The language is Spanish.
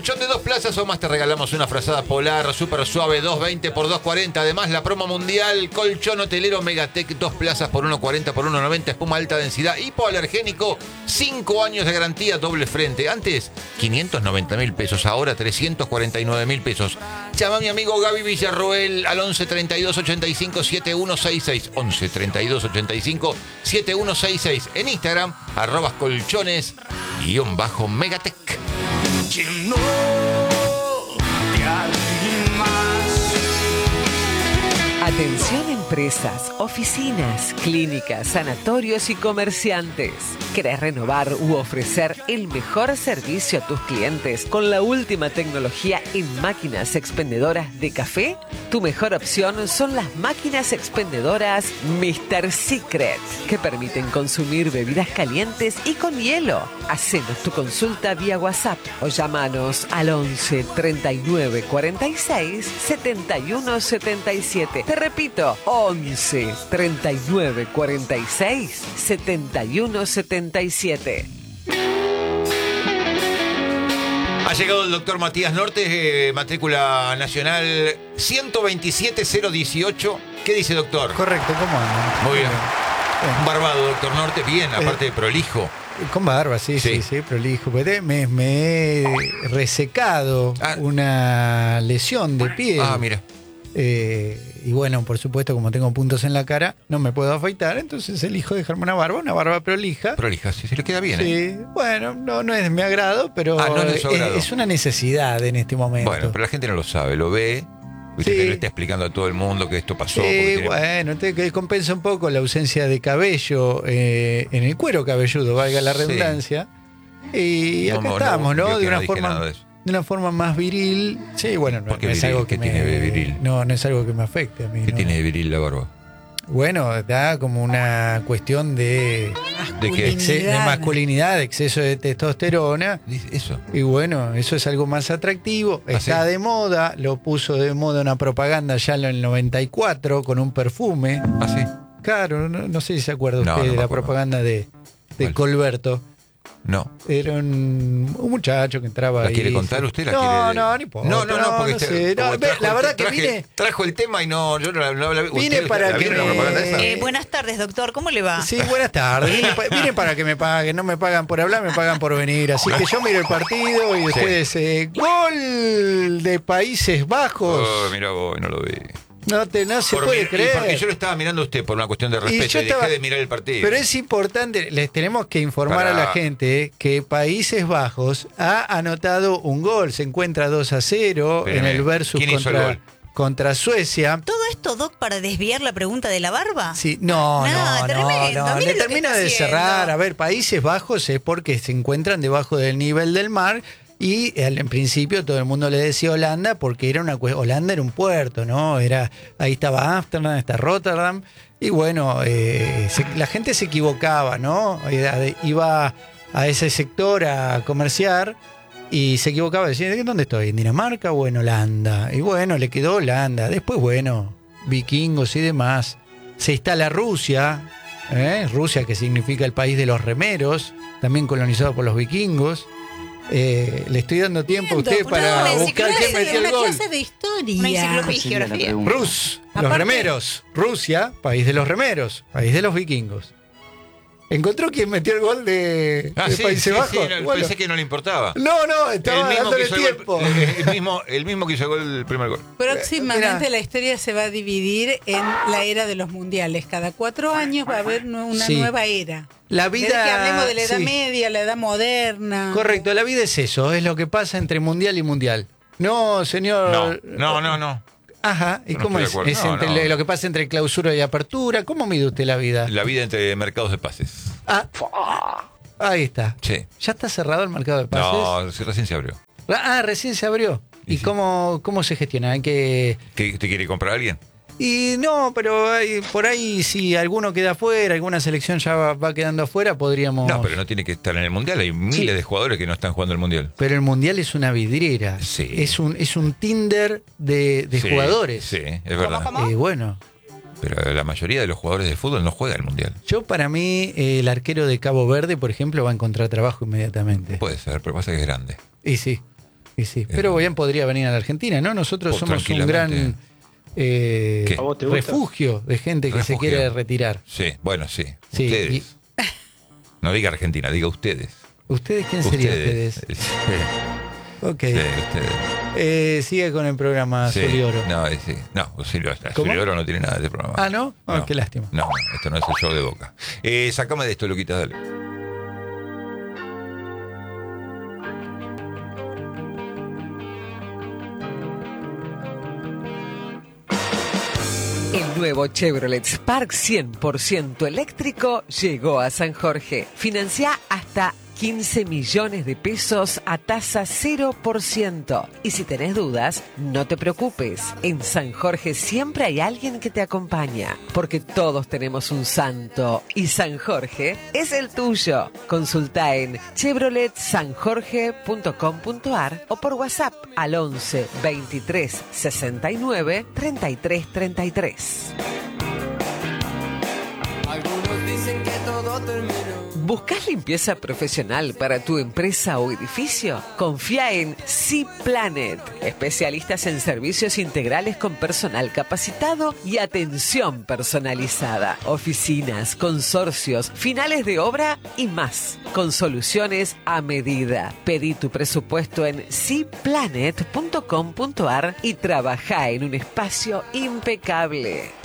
colchón de 2 plazas o más te regalamos una frazada polar súper suave 220 por 240. Además, la promo mundial colchón hotelero Megatec 2 plazas por 140 por 190, espuma alta densidad, hipoalergénico, 5 años de garantía, doble frente. Antes, 590.000 pesos, ahora 349.000 pesos. Llama a mi amigo Gaby Villarroel al 11 32 85 7166. 11 32 85 7166. En Instagram, @colchones_Megatec. Lleno de alguien más. Atención empresas, oficinas, clínicas, sanatorios y comerciantes. ¿Querés renovar u ofrecer el mejor servicio a tus clientes con la última tecnología en máquinas expendedoras de café? Tu mejor opción son las máquinas expendedoras Mr. Secret, que permiten consumir bebidas calientes y con hielo. Hacenos tu consulta vía WhatsApp o llámanos al 11 39 46 71 77. Te repito, 11 39 46 71 77. Ha llegado el doctor Matías Norte, matrícula nacional 127018. ¿Qué dice, doctor? Correcto, ¿cómo andan? Muy bien. Un barbado, doctor Norte, bien, aparte de prolijo. Con barba, sí, prolijo. Me he resecado una lesión de piel. Mira. Y bueno, por supuesto, como tengo puntos en la cara, no me puedo afeitar, entonces elijo dejarme una barba prolija. Prolija, sí, se le queda bien. Sí, bueno, no es de mi agrado, pero no es de su agrado. Es una necesidad en este momento. Bueno, pero la gente no lo sabe, lo ve. Viste que le está explicando a todo el mundo que esto pasó. Bueno, que compensa un poco la ausencia de cabello en el cuero cabelludo, valga la redundancia. Y acá estamos, ¿no? De una forma más viril. Sí, bueno, no es algo que tiene de viril. No es algo que me afecte a mí. ¿Qué tiene de viril la barba? Bueno, da como una cuestión de masculinidad, de exceso de testosterona. Eso. Y bueno, eso es algo más atractivo. Está de moda, lo puso de moda una propaganda ya en el 94 con un perfume. ¿Ah, sí? Claro, no sé si se acuerda usted de la propaganda de Colberto. No. Era un muchacho que entraba ahí. ¿La quiere contar usted? No importa. No, porque sé. La verdad que vine. Trajo el tema y yo no la vi. Vine para que buenas tardes, doctor. ¿Cómo le va? Sí, buenas tardes. Vine para que me paguen. No me pagan por hablar, me pagan por venir. Así que yo miro el partido y ustedes. Gol de Países Bajos. Mira vos, no lo vi. No se puede creer. Porque yo lo estaba mirando a usted por una cuestión de respeto y dejé de mirar el partido. Pero es importante, les tenemos que informar a la gente que Países Bajos ha anotado un gol. Se encuentra 2-0 en el versus contra Suecia. ¿Todo esto, Doc, para desviar la pregunta de la barba? Sí, no. Le termino de cerrar. haciendo. A ver, Países Bajos es porque se encuentran debajo del nivel del mar. Y en principio todo el mundo le decía Holanda porque Holanda era un puerto, ¿no? Ahí estaba Ámsterdam, está Rotterdam. Y bueno, la gente se equivocaba, ¿no? Iba a ese sector a comerciar y se equivocaba. Decía, ¿dónde estoy? ¿En Dinamarca o en Holanda? Y bueno, le quedó Holanda. Después, bueno, vikingos y demás. Se instala Rusia, Rusia que significa el país de los remeros, también colonizado por los vikingos. Le estoy dando tiempo a usted para buscar quién metió el gol. Una clase de historia. Una enciclopedia de geografía. Los remeros. Rusia, país de los remeros, país de los vikingos. ¿Encontró quién metió el gol de Países Bajos? Sí, pensé que no le importaba. No, estaba dándole tiempo. El mismo que hizo el primer gol. Próximamente la historia se va a dividir en la era de los mundiales. Cada 4 años va a haber una nueva era. La vida. Desde que hablemos de la edad media, la edad moderna. Correcto, la vida es eso, es lo que pasa entre mundial y mundial. No, señor. No. Ajá, ¿y cómo es? Es lo que pasa entre clausura y apertura. ¿Cómo mide usted la vida? La vida entre mercados de pases. Ahí está. Sí. ¿Ya está cerrado el mercado de pases? No, recién se abrió. Recién se abrió. ¿Y sí. ¿Cómo se gestiona? ¿Te quiere comprar alguien? Y no, pero por ahí si alguno queda afuera, alguna selección ya va quedando afuera, podríamos... No, pero no tiene que estar en el Mundial. Hay miles de jugadores que no están jugando el Mundial. Pero el Mundial es una vidriera. Sí. Es un Tinder de jugadores. Sí, es verdad. Bueno. Pero la mayoría de los jugadores de fútbol no juega el Mundial. Para mí, el arquero de Cabo Verde, por ejemplo, va a encontrar trabajo inmediatamente. Puede ser, pero pasa que es grande. Y sí. Sí, sí. Pero bien podría venir a la Argentina, ¿no? Nosotros somos un gran refugio de gente que se quiere retirar. Sí, bueno, sí. Sí, Ustedes. No diga Argentina, diga ustedes. ¿Ustedes quién serían ustedes? Ok. Sí, ustedes. Sigue con el programa Sí. Solioro. No, sí. No, Solioro no tiene nada de programa. Ah, ¿no? Qué lástima. No, esto no es el show de Boca. Sácame de esto, Luquita, dale. El nuevo Chevrolet Spark 100% eléctrico llegó a San Jorge. Financia hasta 15 millones de pesos a tasa 0%. Y si tenés dudas, no te preocupes. En San Jorge siempre hay alguien que te acompaña, porque todos tenemos un santo y San Jorge es el tuyo. Consulta en chevroletsanjorge.com.ar o por WhatsApp al 11 23 69 33 33. Algunos dicen que todo terminó. ¿Buscas limpieza profesional para tu empresa o edificio? Confía en C-Planet, especialistas en servicios integrales con personal capacitado y atención personalizada. Oficinas, consorcios, finales de obra y más, con soluciones a medida. Pedí tu presupuesto en cplanet.com.ar y trabaja en un espacio impecable.